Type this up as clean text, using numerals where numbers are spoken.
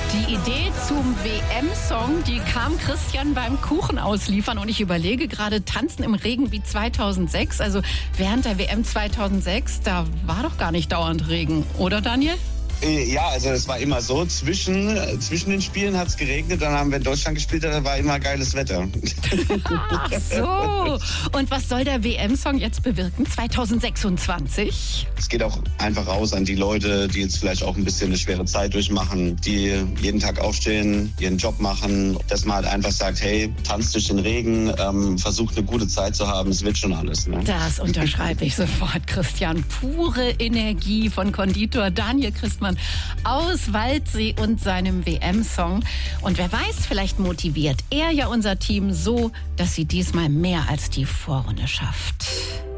Die Idee zum WM-Song, die kam Christian beim Kuchen ausliefern und ich überlege gerade, tanzen im Regen wie 2006, also während der WM 2006, da war doch gar nicht dauernd Regen, oder Daniel? Ja, also es war immer so, zwischen den Spielen hat es geregnet, dann haben wir in Deutschland gespielt, da war immer geiles Wetter. Ach so, und was soll der WM-Song jetzt bewirken, 2026? Es geht auch einfach raus an die Leute, die jetzt vielleicht auch ein bisschen eine schwere Zeit durchmachen, die jeden Tag aufstehen, ihren Job machen, dass man halt einfach sagt, hey, tanzt durch den Regen, versucht eine gute Zeit zu haben, es wird schon alles. Ne? Das unterschreibe ich sofort, Christian. Pure Energie von Konditor Daniel Christmann aus Waldsee und seinem WM-Song. Und wer weiß, vielleicht motiviert er ja unser Team so, dass sie diesmal mehr als die Vorrunde schafft.